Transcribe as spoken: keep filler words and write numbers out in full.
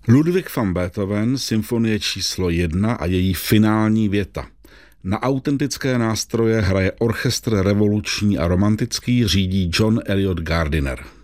Ludwig van Beethoven, symfonie číslo jedna a její finální věta. Na autentické nástroje hraje orchestr revoluční a romantický, řídí John Eliot Gardiner.